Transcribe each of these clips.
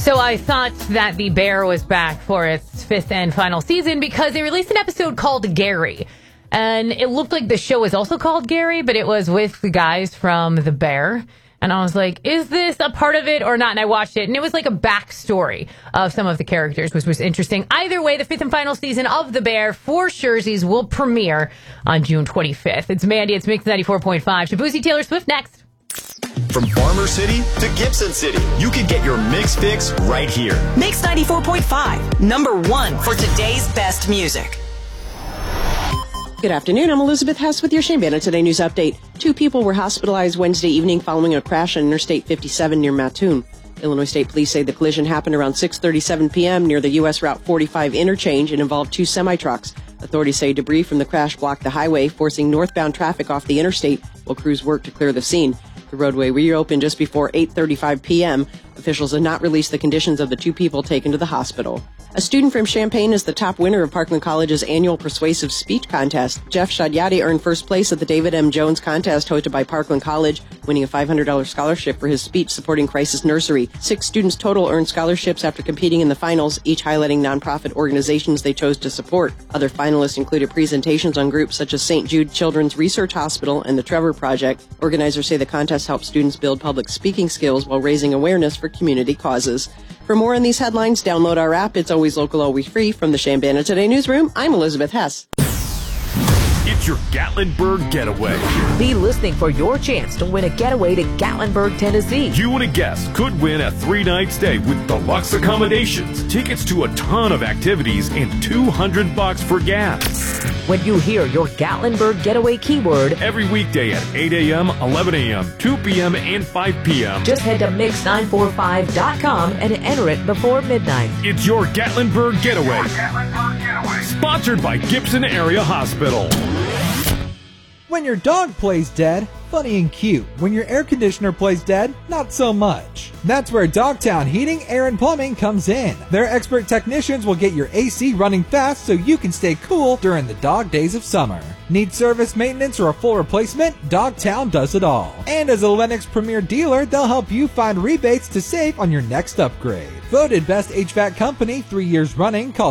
So I thought that The Bear was back for its fifth and final season because they released an episode called Gary. And it looked like the show was also called Gary, but it was with the guys from The Bear. And I was like, is this a part of it or not? And I watched it, and it was like a backstory of some of the characters, which was interesting. Either way, the fifth and final season of The Bear for Scherzies will premiere on June 25th. It's Mandy. It's Mix 94.5. Shabuzi, Taylor Swift next. From Farmer City to Gibson City, you can get your mix fix right here. Mix 94.5, number one for today's best music. Good afternoon. I'm Elizabeth Hess with your Shane Bannon Today News Update. 2 people were hospitalized Wednesday evening following a crash on Interstate 57 near Mattoon. Illinois State Police say the collision happened around 6:37 p.m. near the U.S. Route 45 interchange and involved 2 semi-trucks. Authorities say debris from the crash blocked the highway, forcing northbound traffic off the interstate while crews worked to clear the scene. The roadway reopened just before 8:35 p.m. Officials have not released the conditions of the 2 people taken to the hospital. A student from Champaign is the top winner of Parkland College's annual Persuasive Speech Contest. Jeff Shadyati earned first place at the David M. Jones contest hosted by Parkland College, winning a $500 scholarship for his speech supporting Crisis Nursery. 6 students total earned scholarships after competing in the finals, each highlighting nonprofit organizations they chose to support. Other finalists included presentations on groups such as St. Jude Children's Research Hospital and the Trevor Project. Organizers say the contest helps students build public speaking skills while raising awareness for community causes. For more on these headlines, download our app. It's always local, always free. From the Shane Bannon Today Newsroom, I'm Elizabeth Hess. It's your Gatlinburg Getaway. Be listening for your chance to win a getaway to Gatlinburg, Tennessee. You and a guest could win a 3-night stay with deluxe accommodations, tickets to a ton of activities, and $200 for gas. When you hear your Gatlinburg Getaway keyword Every weekday at 8 a.m., 11 a.m., 2 p.m., and 5 p.m. just head to mix945.com and enter it before midnight. It's your Gatlinburg Getaway. Sponsored by Gibson Area Hospital. When your dog plays dead, funny and cute. When your air conditioner plays dead, not so much. That's where Dogtown Heating, Air, and Plumbing comes in. Their expert technicians will get your AC running fast so you can stay cool during the dog days of summer. Need service, maintenance, or a full replacement? Dogtown does it all. And as a Lennox Premier dealer, they'll help you find rebates to save on your next upgrade. Voted Best HVAC Company 3 years running, call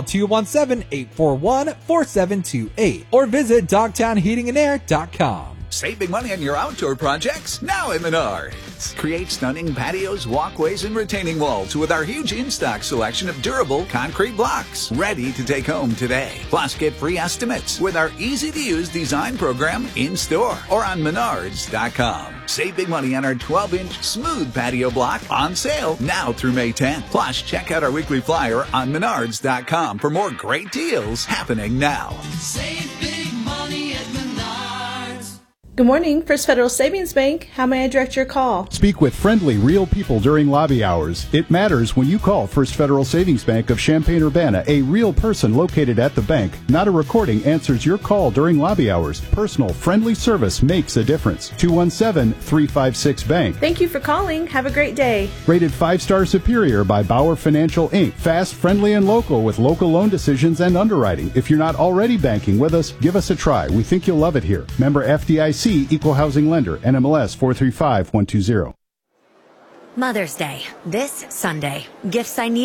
217-841-4728 or visit dogtownheatingandair.com. Save big money on your outdoor projects now at Menards. Create stunning patios, walkways, and retaining walls with our huge in-stock selection of durable concrete blocks ready to take home today. Plus, get free estimates with our easy-to-use design program in-store or on Menards.com. Save big money on our 12-inch smooth patio block on sale now through May 10th. Plus, check out our weekly flyer on Menards.com for more great deals happening now. Save big money at Menards. Good morning, First Federal Savings Bank. How may I direct your call? Speak with friendly, real people during lobby hours. It matters when you call First Federal Savings Bank of Champaign-Urbana. A real person located at the bank, not a recording, answers your call during lobby hours. Personal, friendly service makes a difference. 217-356-BANK. Thank you for calling. Have a great day. Rated 5-star superior by Bauer Financial, Inc. Fast, friendly, and local with local loan decisions and underwriting. If you're not already banking with us, give us a try. We think you'll love it here. Member FDIC. Equal Housing Lender, NMLS 435120. Mother's Day, this Sunday. Gifts I need